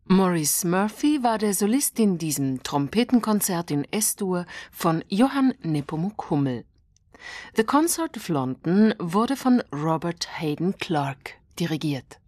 Maurice Murphy war der Solist in diesem Trompetenkonzert in S-Dur von Johann Nepomuk Hummel. The Consort of London wurde von Robert Hayden Clarke dirigiert.